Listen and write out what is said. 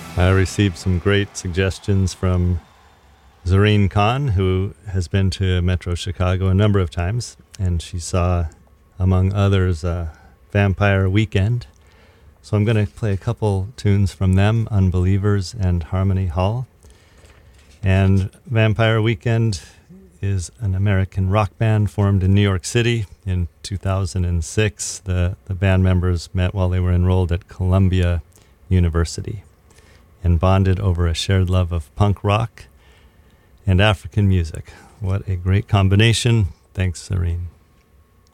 I received some great suggestions from Zareen Khan, who has been to Metro Chicago a number of times, and she saw, among others, Vampire Weekend. So I'm going to play a couple tunes from them, Unbelievers and Harmony Hall. And Vampire Weekend is an American rock band formed in New York City in 2006. The band members met while they were enrolled at Columbia University and bonded over a shared love of punk rock and African music. What a great combination. Thanks, Serene.